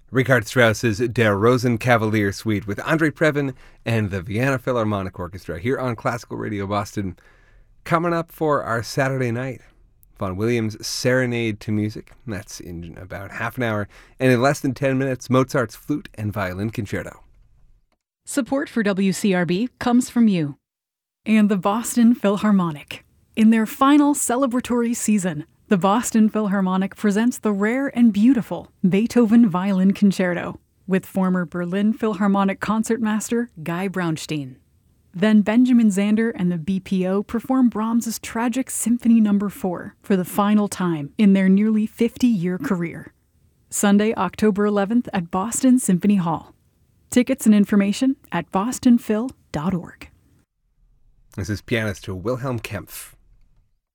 Richard Strauss's Der Rosenkavalier Suite with Andre Previn and the Vienna Philharmonic Orchestra here on Classical Radio Boston. Coming up for our Saturday night, Vaughan Williams' Serenade to Music. That's in about half an hour. And in less than 10 minutes, Mozart's Flute and Violin Concerto. Support for WCRB comes from you and the Boston Philharmonic. In their final celebratory season, the Boston Philharmonic presents the rare and beautiful Beethoven Violin Concerto with former Berlin Philharmonic concertmaster Guy Braunstein. Then Benjamin Zander and the BPO perform Brahms's tragic Symphony No. 4 for the final time in their nearly 50-year career. Sunday, October 11th at Boston Symphony Hall. Tickets and information at bostonphil.org. This is pianist Wilhelm Kempff.